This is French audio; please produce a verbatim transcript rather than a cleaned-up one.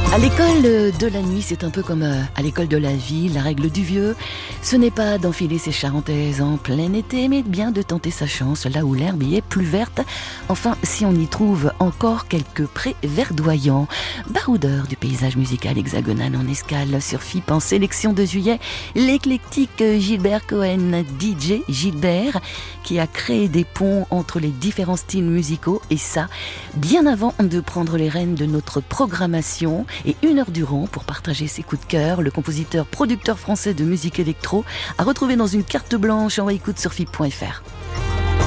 À l'école de la nuit, c'est un peu comme à l'école de la vie. La règle du vieux, ce n'est pas d'enfiler ses charentaises en plein été, mais bien de tenter sa chance là où l'herbe y est plus verte. Enfin, si on y trouve encore quelques prés verdoyants. Baroudeur du paysage musical hexagonal en escale sur F I P en sélection de juillet, l'éclectique Gilbert Cohen, D J Gilbert, qui a créé des ponts entre les différents styles musicaux, et ça, bien avant de prendre les rênes de notre programmation. Et une heure durant, pour partager ses coups de cœur, le compositeur producteur français de musique électro a retrouvé dans une carte blanche en écoute sur F I P point F R.